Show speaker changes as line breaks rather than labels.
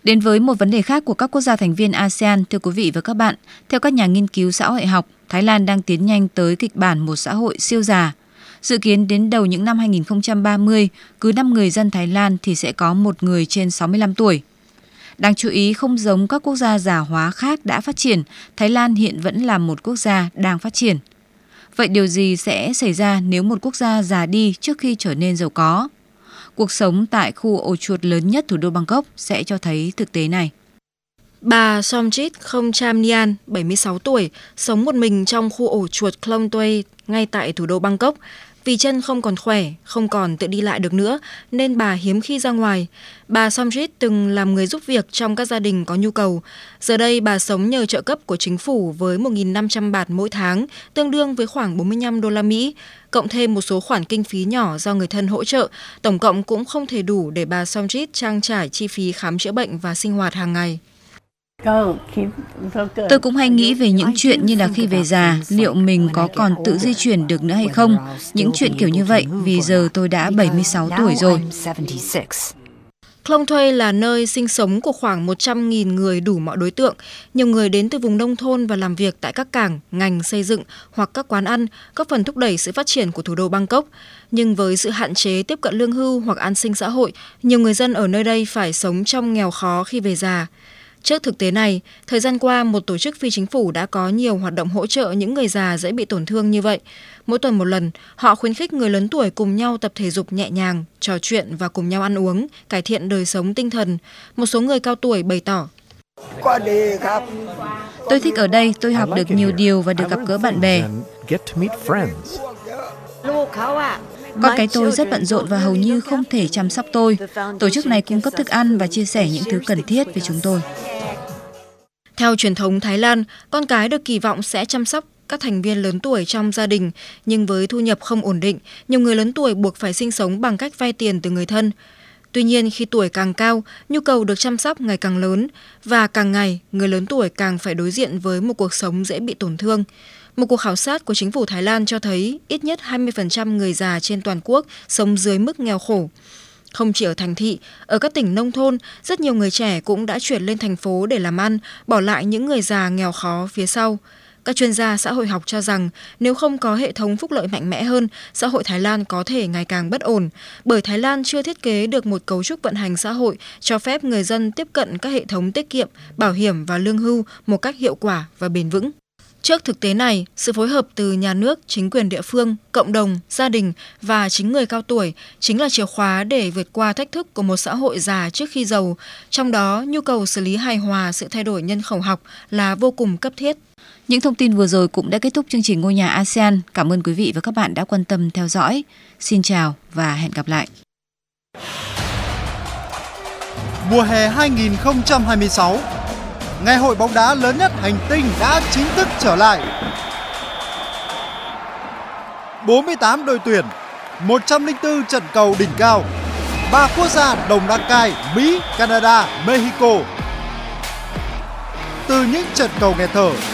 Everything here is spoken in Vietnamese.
Đến với một vấn đề khác của các quốc gia thành viên ASEAN, thưa quý vị và các bạn, theo các nhà nghiên cứu xã hội học, Thái Lan đang tiến nhanh tới kịch bản một xã hội siêu già. Dự kiến đến đầu những năm 2030, cứ 5 người dân Thái Lan thì sẽ có một người trên 65 tuổi. Đáng chú ý, không giống các quốc gia già hóa khác đã phát triển, Thái Lan hiện vẫn là một quốc gia đang phát triển. Vậy điều gì sẽ xảy ra nếu một quốc gia già đi trước khi trở nên giàu có? Cuộc sống tại khu ổ chuột lớn nhất thủ đô Bangkok sẽ cho thấy thực tế này.
Bà Somjit Khongchamnian, 76 tuổi, sống một mình trong khu ổ chuột Klong Toei ngay tại thủ đô Bangkok. Vì chân không còn khỏe, không còn tự đi lại được nữa, nên bà hiếm khi ra ngoài. Bà Somjit từng làm người giúp việc trong các gia đình có nhu cầu. Giờ đây bà sống nhờ trợ cấp của chính phủ với 1.500 baht mỗi tháng, tương đương với khoảng 45 đô la Mỹ, cộng thêm một số khoản kinh phí nhỏ do người thân hỗ trợ, tổng cộng cũng không thể đủ để bà Somjit trang trải chi phí khám chữa bệnh và sinh hoạt hàng ngày.
Tôi cũng hay nghĩ về những chuyện như là khi về già, liệu mình có còn tự di chuyển được nữa hay không? Những chuyện kiểu như vậy, vì giờ tôi đã 76 tuổi rồi.
Klong Toei là nơi sinh sống của khoảng 100.000 người đủ mọi đối tượng. Nhiều người đến từ vùng nông thôn và làm việc tại các cảng, ngành xây dựng hoặc các quán ăn, góp phần thúc đẩy sự phát triển của thủ đô Bangkok. Nhưng với sự hạn chế tiếp cận lương hưu hoặc an sinh xã hội, nhiều người dân ở nơi đây phải sống trong nghèo khó khi về già. Trước thực tế này, thời gian qua, một tổ chức phi chính phủ đã có nhiều hoạt động hỗ trợ những người già dễ bị tổn thương như vậy. Mỗi tuần một lần, họ khuyến khích người lớn tuổi cùng nhau tập thể dục nhẹ nhàng, trò chuyện và cùng nhau ăn uống, cải thiện đời sống tinh thần. Một số người cao tuổi bày tỏ:
Tôi thích ở đây, tôi học được nhiều điều và được gặp gỡ bạn bè. Con cái tôi rất bận rộn và hầu như không thể chăm sóc tôi. Tổ chức này cung cấp thức ăn và chia sẻ những thứ cần thiết với chúng tôi.
Theo truyền thống Thái Lan, con cái được kỳ vọng sẽ chăm sóc các thành viên lớn tuổi trong gia đình, nhưng với thu nhập không ổn định, nhiều người lớn tuổi buộc phải sinh sống bằng cách vay tiền từ người thân. Tuy nhiên, khi tuổi càng cao, nhu cầu được chăm sóc ngày càng lớn và càng ngày, người lớn tuổi càng phải đối diện với một cuộc sống dễ bị tổn thương. Một cuộc khảo sát của chính phủ Thái Lan cho thấy ít nhất 20% người già trên toàn quốc sống dưới mức nghèo khổ. Không chỉ ở thành thị, ở các tỉnh nông thôn, rất nhiều người trẻ cũng đã chuyển lên thành phố để làm ăn, bỏ lại những người già nghèo khó phía sau. Các chuyên gia xã hội học cho rằng nếu không có hệ thống phúc lợi mạnh mẽ hơn, xã hội Thái Lan có thể ngày càng bất ổn, bởi Thái Lan chưa thiết kế được một cấu trúc vận hành xã hội cho phép người dân tiếp cận các hệ thống tiết kiệm, bảo hiểm và lương hưu một cách hiệu quả và bền vững. Trước thực tế này, sự phối hợp từ nhà nước, chính quyền địa phương, cộng đồng, gia đình và chính người cao tuổi chính là chìa khóa để vượt qua thách thức của một xã hội già trước khi giàu. Trong đó, nhu cầu xử lý hài hòa sự thay đổi nhân khẩu học là vô cùng cấp thiết.
Những thông tin vừa rồi cũng đã kết thúc chương trình Ngôi nhà ASEAN. Cảm ơn quý vị và các bạn đã quan tâm theo dõi. Xin chào và hẹn gặp lại.
Mùa hè 2026, ngày hội bóng đá lớn nhất hành tinh đã chính thức trở lại. 48 đội tuyển, 104 trận cầu đỉnh cao, 3 quốc gia đồng đăng cai Mỹ, Canada, Mexico. Từ những trận cầu nghẹt thở